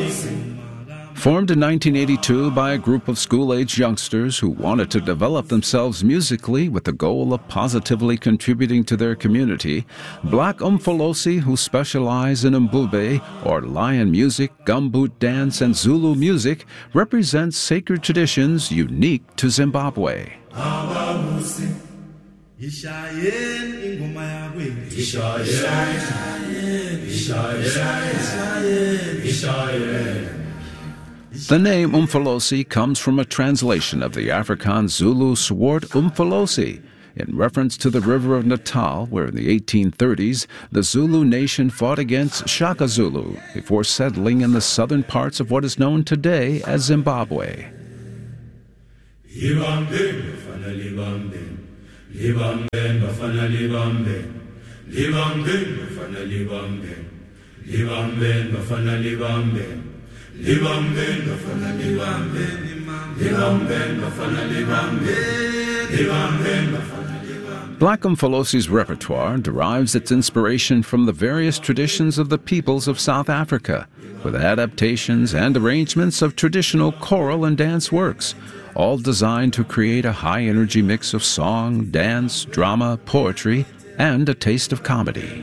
Formed in 1982 by a group of school-age youngsters who wanted to develop themselves musically with the goal of positively contributing to their community, Black Umfolosi, who specialize in mbube, or lion music, gumboot dance, and Zulu music, represents sacred traditions unique to Zimbabwe. The name Umfolosi comes from a translation of the Afrikaans Zulu sword Umfolosi, in reference to the river of Natal, where in the 1830s the Zulu nation fought against Shaka Zulu before settling in the southern parts of what is known today as Zimbabwe. Black Umfolosi's repertoire derives its inspiration from the various traditions of the peoples of South Africa, with adaptations and arrangements of traditional choral and dance works, all designed to create a high-energy mix of song, dance, drama, poetry, and a taste of comedy.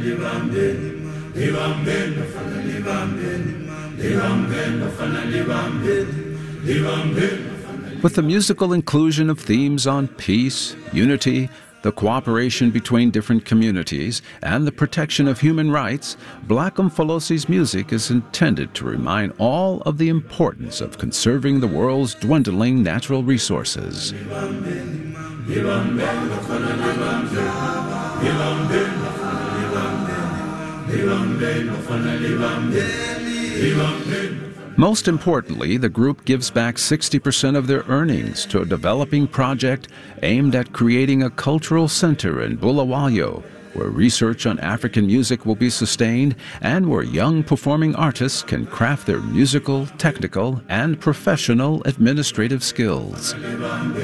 With the musical inclusion of themes on peace, unity, the cooperation between different communities, and the protection of human rights, Black Umfolosi's music is intended to remind all of the importance of conserving the world's dwindling natural resources. Most importantly, the group gives back 60% of their earnings to a developing project aimed at creating a cultural center in Bulawayo, where research on African music will be sustained and where young performing artists can craft their musical, technical, and professional administrative skills.